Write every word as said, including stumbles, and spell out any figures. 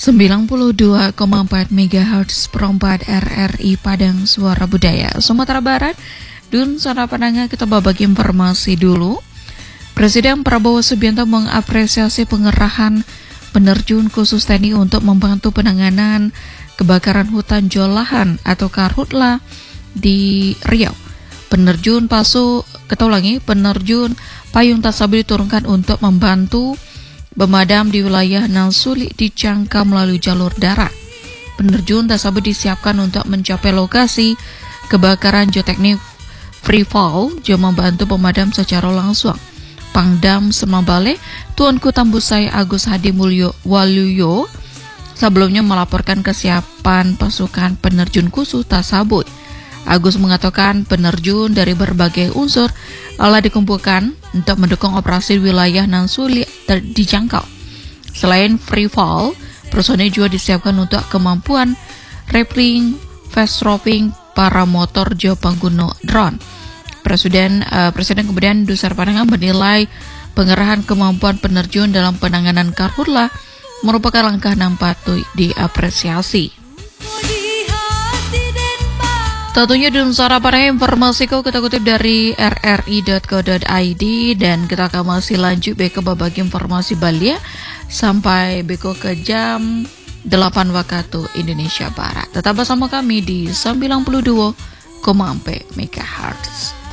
sembilan puluh dua koma empat megahertz perempat R R I Padang Suara Budaya Sumatera Barat. Dun sana pendengar, kita babak informasi dulu. Presiden Prabowo Subianto mengapresiasi pengerahan penerjun khusus T N I untuk membantu penanganan kebakaran hutan Jolahan atau Karhutla di Riau. Penerjun Pasu, kita ulangi, penerjun payung Tasabu diturunkan untuk membantu pemadam di wilayah yang sulit dijangkau melalui jalur darat. Penerjun Tasabu disiapkan untuk mencapai lokasi kebakaran geoteknik free fall, juga membantu pemadam secara langsung. Pangdam Semabale, Tuanku Tambusai Agus Hadi Mulyo Waluyo sebelumnya melaporkan kesiapan pasukan penerjun khusus Tasabu. Agus mengatakan penerjun dari berbagai unsur telah dikumpulkan untuk mendukung operasi wilayah yang sulit dijangkau. Selain free fall, personel juga disiapkan untuk kemampuan rappelling, fast roping, para motor jauh pengguna drone. Presiden uh, Presiden kemudian Dusar Panangan menilai pengerahan kemampuan penerjun dalam penanganan Karhutla merupakan langkah yang patut diapresiasi. Tentunya dalam suara pada informasiku kita kutip dari r r i dot co dot i d dan kita akan masih lanjut beko babagi informasi Balia sampai beko ke jam delapan waktu Indonesia Barat. Tetap bersama kami di sembilan puluh dua koma empat megahertz.